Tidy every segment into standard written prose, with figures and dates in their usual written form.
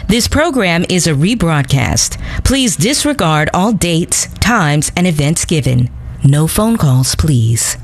This program is a rebroadcast. Please disregard all dates, times, and events given. No phone calls, please.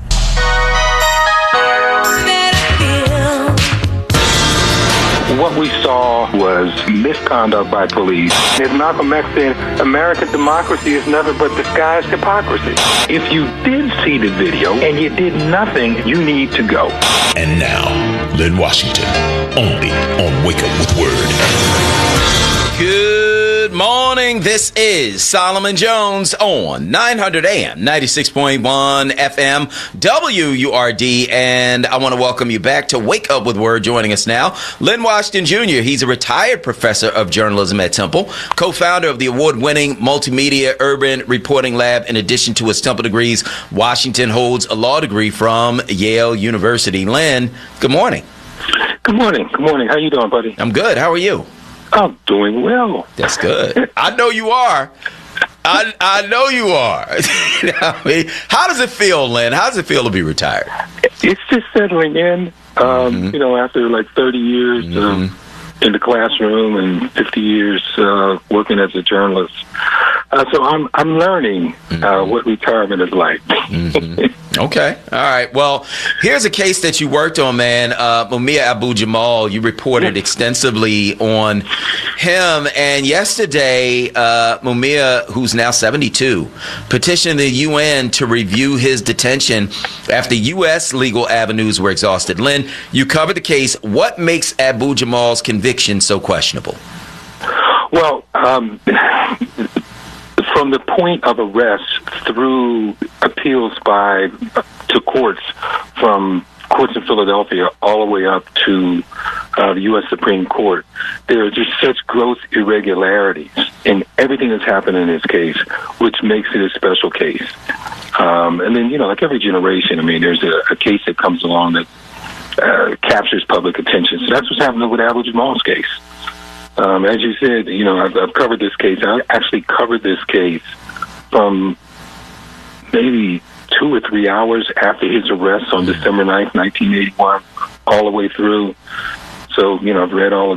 What we saw was misconduct by police. As Malcolm X said, American democracy is nothing but disguised hypocrisy. If you did see the video and you did nothing, you need to go. And now, Lynn Washington, only on Wake Up With Word. Good morning. This is Solomon Jones on 900 AM, 96.1 FM, WURD, and I want to welcome you back to Wake Up With Word. Joining us now, Lynn Washington Jr. He's a retired professor of journalism at Temple, co-founder of the award-winning Multimedia Urban Reporting Lab. In addition to his Temple degrees, Washington holds a law degree from Yale University. Lynn, good morning. Good morning. Good morning. How you doing, buddy? I'm good. How are you? I'm doing well. That's good. I know you are. I know you are. I mean, how does it feel, Lynn? How does it feel to be retired? It's just settling in. You know, after like 30 years in the classroom and 50 years working as a journalist. So I'm learning what retirement is like. Okay. All right. Well, here's a case that you worked on, man. Mumia Abu-Jamal, you reported extensively on him. And yesterday, Mumia, who's now 72, petitioned the UN to review his detention after U.S. legal avenues were exhausted. Lynn, you covered the case. What makes Abu-Jamal's conviction so questionable? Well, from the point of arrest through appeals to courts, from courts in Philadelphia all the way up to the U.S. Supreme Court, there are just such gross irregularities in everything that's happened in this case, which makes it a special case. And then, you know, like every generation, I mean, there's a case that comes along that captures public attention. So that's what's happening with Abu-Jamal's case. As you said, you know, I've covered this case. I actually covered this case from maybe 2 or 3 hours after his arrest on December 9th, 1981, all the way through. So, you know, I've read all of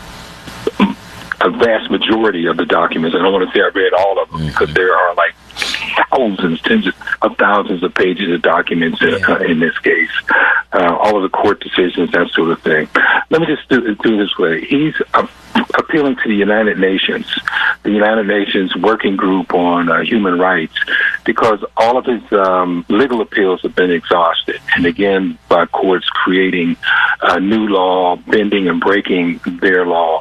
a vast majority of the documents. I don't want to say I've read all of them because there are like thousands, tens of thousands of pages of documents in this case. All of the court decisions, that sort of thing. Let me just do it this way. He's appealing to the United Nations Working Group on Human Rights, because all of his legal appeals have been exhausted. And again, by courts creating a new law, bending and breaking their law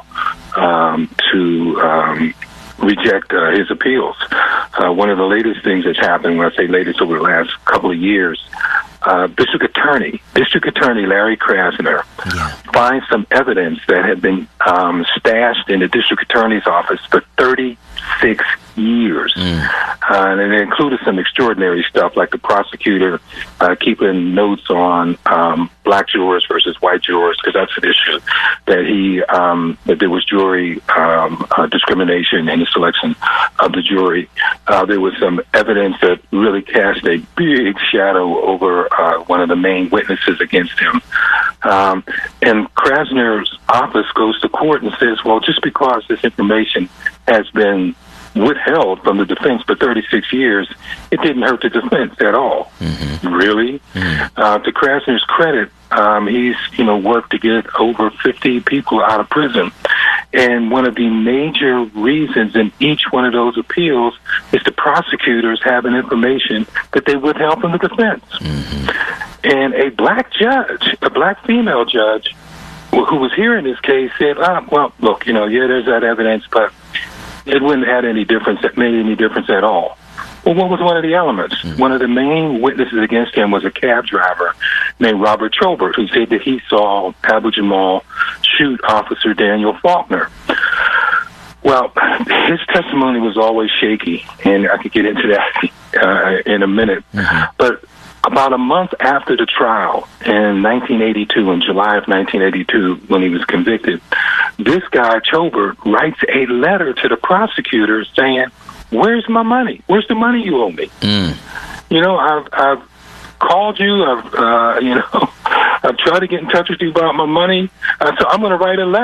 to reject his appeals. One of the latest things that's happened, when I say latest, over the last couple of years, District Attorney Larry Krasner finds some evidence that had been stashed in the District Attorney's office for 36 years. And it included some extraordinary stuff, like the prosecutor keeping notes on black jurors versus white jurors, because that's an issue that there was jury discrimination in the selection of the jury. There was some evidence that really cast a big shadow over one of the main witnesses against him. And Krasner's office goes to court and says, well, just because this information has been withheld from the defense for 36 years, it didn't hurt the defense at all. Really? To Krasner's credit, he's worked to get over 50 people out of prison. And one of the major reasons in each one of those appeals is the prosecutors having information that they withheld from the defense. And a black female judge who was hearing this case said, well, look, there's that evidence, but it wouldn't have made any difference at all. Well, what was one of the elements? One of the main witnesses against him was a cab driver named Robert Trobert, who said that he saw Abu-Jamal shoot Officer Daniel Faulkner. Well, his testimony was always shaky, and I could get into that in a minute. But about a month after the trial in 1982, in July of 1982, when he was convicted, this guy, Trobert, writes a letter to the prosecutor saying, where's my money? Where's the money you owe me? I've called you. I've tried to get in touch with you about my money. So I'm going to write a letter.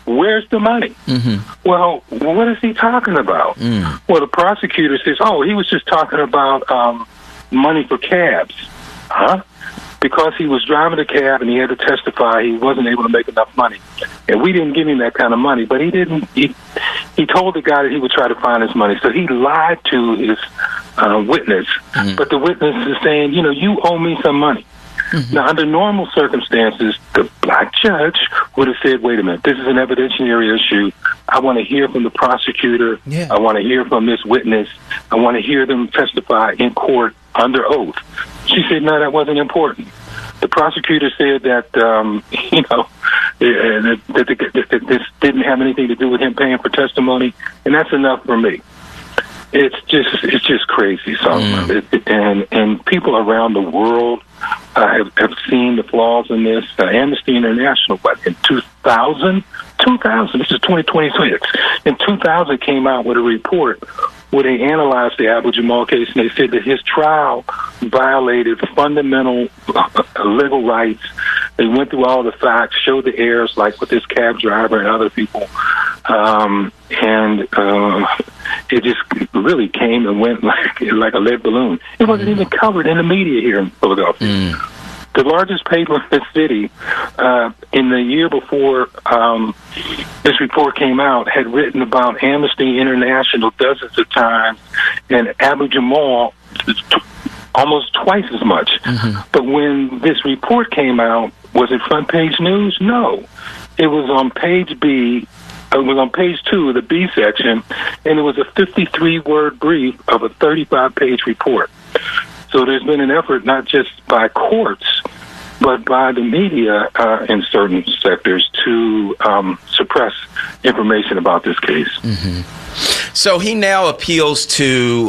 where's the money? Mm-hmm. Well, what is he talking about? Well, the prosecutor says, oh, he was just talking about money for cabs. Huh? Because he was driving a cab and he had to testify, he wasn't able to make enough money. And we didn't give him that kind of money, but he told the guy that he would try to find his money. So he lied to his witness, but the witness is saying, you owe me some money. Mm-hmm. Now, under normal circumstances, the black judge would have said, wait a minute, this is an evidentiary issue. I want to hear from the prosecutor. Yeah. I want to hear from this witness. I want to hear them testify in court under oath. She said, no, that wasn't important. The prosecutor said that, that this didn't have anything to do with him paying for testimony, and that's enough for me. It's just crazy, Solomon. And people around the world have seen the flaws in this. Amnesty International, in 2000, this is 2026. In 2000, came out with a report where they analyzed the Abu Jamal case, and they said that his trial violated fundamental legal rights. They went through all the facts, showed the errors, like with this cab driver and other people, it just really came and went like a lead balloon. It wasn't even covered in the media here in Philadelphia. The largest paper in the city, in the year before this report came out, had written about Amnesty International dozens of times, and Abu Jamal almost twice as much. Mm-hmm. But when this report came out, was it front page news? No. It was on page B. It was on page 2 of the B section, and it was a 53-word brief of a 35-page report. So there's been an effort not just by courts, but by the media in certain sectors to suppress information about this case. Mm-hmm. So he now appeals to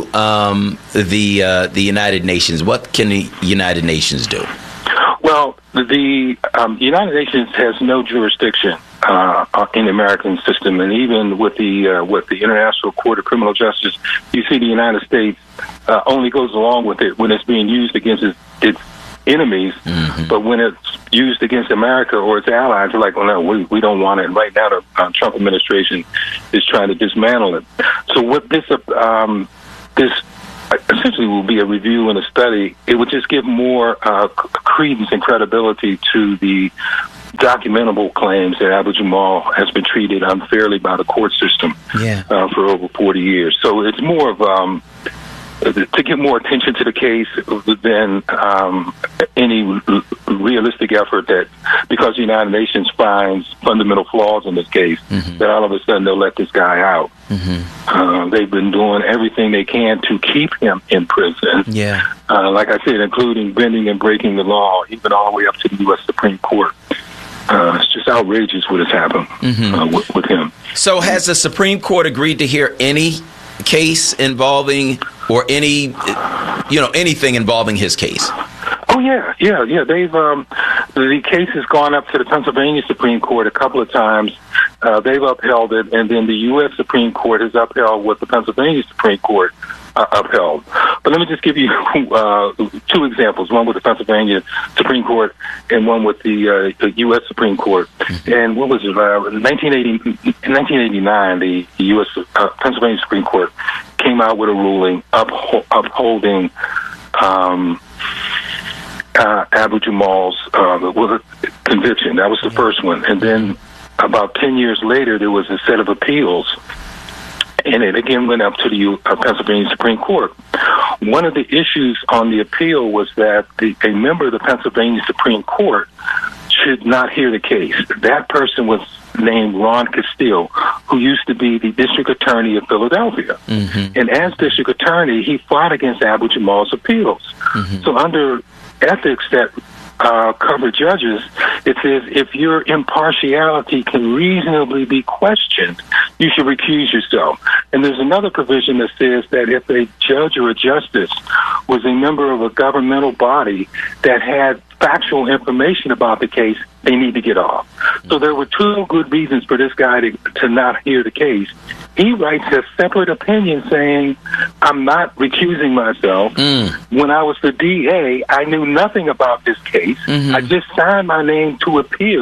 the United Nations. What can the United Nations do? Well, the United Nations has no jurisdiction in the American system, and even with the International Court of Criminal Justice, you see the United States only goes along with it when it's being used against its enemies, but when it's used against America or its allies, they're like, well, no, we don't want it. And right now, the Trump administration is trying to dismantle it. So what this essentially will be a review and a study. It would just give more credence and credibility to the documentable claims that Abu Jamal has been treated unfairly by the court system for over 40 years. So it's more of to give more attention to the case than any realistic effort that, because the United Nations finds fundamental flaws in this case, that all of a sudden they'll let this guy out. They've been doing everything they can to keep him in prison. Like I said, including bending and breaking the law, even all the way up to the U.S. Supreme Court. It's just outrageous what has happened with him. So has the Supreme Court agreed to hear any case involving, or any, anything involving his case? Oh yeah. They've the case has gone up to the Pennsylvania Supreme Court a couple of times. They've upheld it, and then the U.S. Supreme Court has upheld what the Pennsylvania Supreme Court upheld. But let me just give you two examples: one with the Pennsylvania Supreme Court, and one with the U.S. Supreme Court. And what was it? In 1989, the U.S. Pennsylvania Supreme Court came out with a ruling upholding Abu Jamal's conviction. That was the first one. And then about 10 years later, there was a set of appeals, and it again went up to the Pennsylvania Supreme Court. One of the issues on the appeal was that a member of the Pennsylvania Supreme Court should not hear the case. That person was named Ron Castile, who used to be the district attorney of Philadelphia. And as district attorney, he fought against Abu Jamal's appeals. So under ethics that cover judges, it says if your impartiality can reasonably be questioned, you should recuse yourself. And there's another provision that says that if a judge or a justice was a member of a governmental body that had factual information about the case, they need to get off. So there were two good reasons for this guy to not hear the case. He writes a separate opinion saying, I'm not recusing myself. When I was the DA, I knew nothing about this case. I just signed my name to appeals,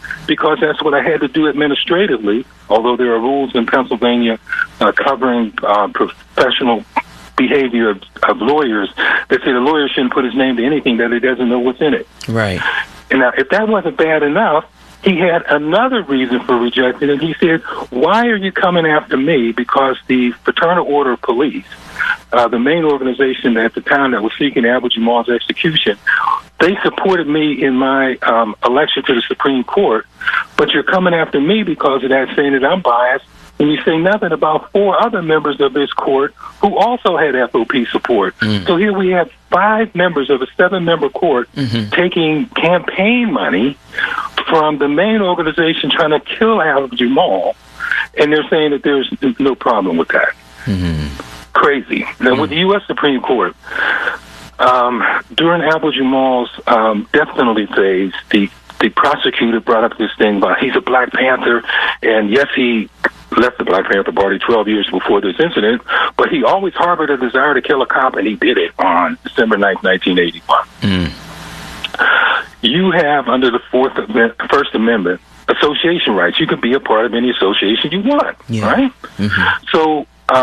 because that's what I had to do administratively, although there are rules in Pennsylvania covering professional behavior of lawyers that say the lawyer shouldn't put his name to anything that he doesn't know what's in it. Right. And now, if that wasn't bad enough, he had another reason for rejecting it. He said, why are you coming after me? Because the Fraternal Order of Police, the main organization at the time that was seeking Abu Jamal's execution, they supported me in my election to the Supreme Court, but you're coming after me because of that, saying that I'm biased, and you say nothing about 4 other members of this court who also had FOP support. So here we have 5 members of a 7-member court taking campaign money from the main organization trying to kill Abu Jamal, and they're saying that there's no problem with that. Crazy. Now, with the U.S. Supreme Court, during Abu Jamal's death penalty phase, the prosecutor brought up this thing about he's a Black Panther, and yes, he left the Black Panther Party 12 years before this incident, but he always harbored a desire to kill a cop, and he did it on December 9th, 1981. You have, under the First Amendment, association rights. You can be a part of any association you want, right? So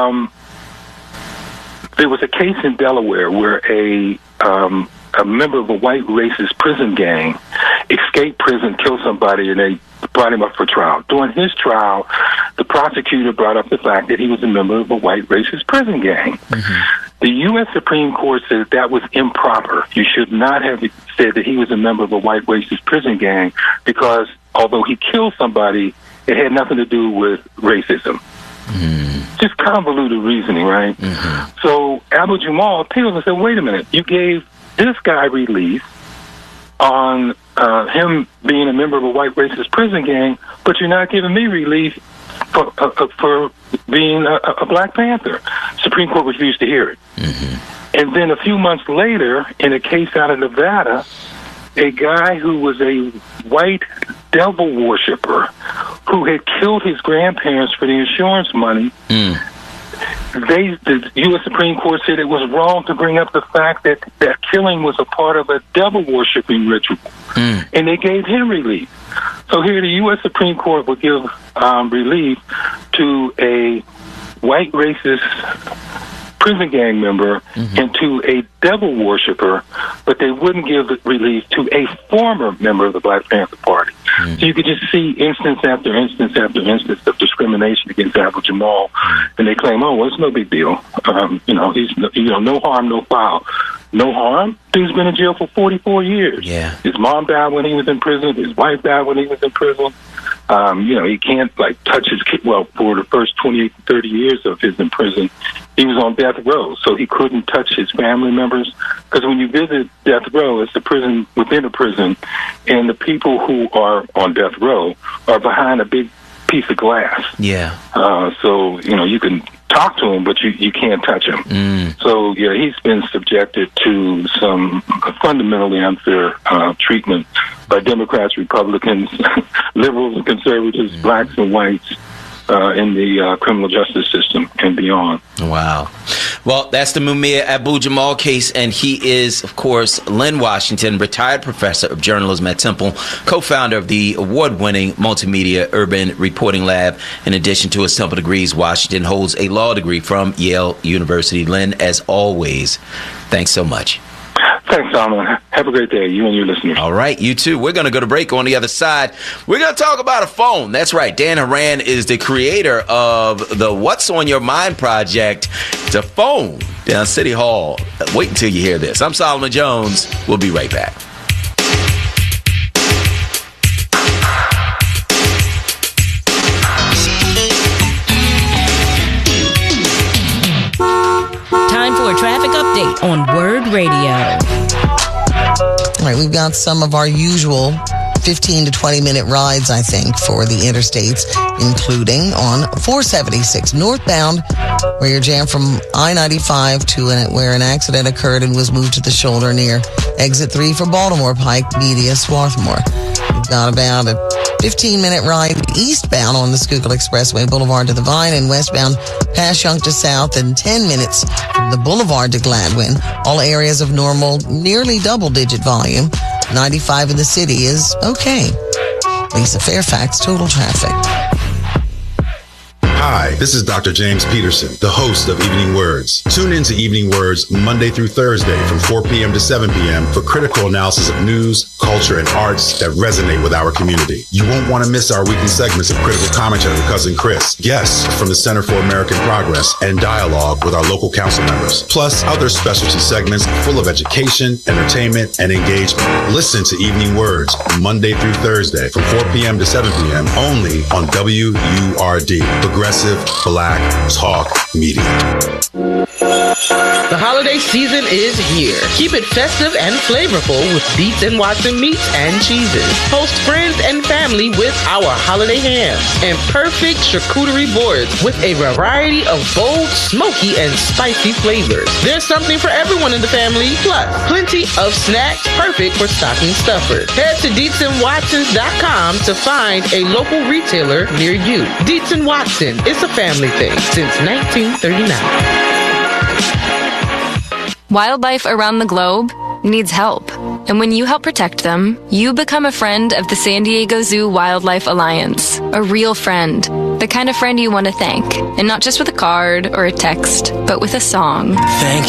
there was a case in Delaware where a member of a white racist prison gang escaped prison, killed somebody, and they brought him up for trial. During his trial, the prosecutor brought up the fact that he was a member of a white racist prison gang. The U.S. Supreme Court said that was improper. You should not have said that he was a member of a white racist prison gang because although he killed somebody, it had nothing to do with racism. Just convoluted reasoning, right? So Abu Jamal appealed and said, wait a minute, you gave this guy relief on him being a member of a white racist prison gang, but you're not giving me relief for being a Black Panther. Supreme Court refused to hear it. And then a few months later, in a case out of Nevada, a guy who was a white devil worshiper who had killed his grandparents for the insurance money, the U.S. Supreme Court said it was wrong to bring up the fact that that killing was a part of a devil worshiping ritual, and they gave him relief. So here the U.S. Supreme Court would give relief to a white racist prison gang member and to a devil worshiper, but they wouldn't give relief to a former member of the Black Panther Party. So you could just see instance after instance after instance of discrimination against Abu Jamal, and they claim, oh, well, it's no big deal. He's no harm, no foul. No harm? Dude's been in jail for 44 years. His mom died when he was in prison. His wife died when he was in prison. He can't touch his kid. Well, for the first 28 to 30 years of his in prison, he was on death row, so he couldn't touch his family members. Because when you visit death row, it's the prison within a prison, and the people who are on death row are behind a big piece of glass. So you can talk to him, but you can't touch him. So he's been subjected to some fundamentally unfair treatment by Democrats, Republicans, liberals and conservatives, blacks and whites in the criminal justice system and beyond. Wow. Well, that's the Mumia Abu Jamal case, and he is, of course, Lynn Washington, retired professor of journalism at Temple, co-founder of the award-winning multimedia urban reporting lab. In addition to his Temple degrees, Washington holds a law degree from Yale University. Lynn, as always, thanks so much. Thanks, Solomon. Have a great day, you and your listeners. All right, you too. We're going to go to break. On the other side, we're going to talk about a phone. That's right. Dan Horan is the creator of the What's on Your Mind project. It's a phone down City Hall. Wait until you hear this. I'm Solomon Jones. We'll be right back. Time for a traffic update on Word Radio. All right, we've got some of our usual 15 to 20 minute rides, I think, for the interstates, including on 476 northbound, where you're jammed from I-95 to where an accident occurred and was moved to the shoulder near exit 3 for Baltimore Pike, Media, Swarthmore. We've got about a 15-minute ride eastbound on the Schuylkill Expressway, Boulevard to the Vine, and westbound past Yonk to South, and 10 minutes from the Boulevard to Gladwin. All areas of normal, nearly double-digit volume. 95 in the city is okay. Lisa Fairfax, Total Traffic. Hi, this is Dr. James Peterson, the host of Evening Words. Tune in to Evening Words Monday through Thursday from 4 p.m. to 7 p.m. for critical analysis of news, culture, and arts that resonate with our community. You won't want to miss our weekly segments of critical commentary with Cousin Chris, guests from the Center for American Progress, and dialogue with our local council members. Plus, other specialty segments full of education, entertainment, and engagement. Listen to Evening Words Monday through Thursday from 4 p.m. to 7 p.m. only on WURD. Progressive Black Talk Media. The holiday season is here. Keep it festive and flavorful with Dietz & Watson meats and cheeses. Host friends and family with our holiday hams and perfect charcuterie boards with a variety of bold, smoky, and spicy flavors. There's something for everyone in the family, plus plenty of snacks perfect for stocking stuffers. Head to DietzandWatsons.com to find a local retailer near you. Dietz & Watson, it's a family thing since 1939. Wildlife around the globe needs help. And when you help protect them, you become a friend of the San Diego Zoo Wildlife Alliance. A real friend. The kind of friend you want to thank. And not just with a card or a text, but with a song. Thank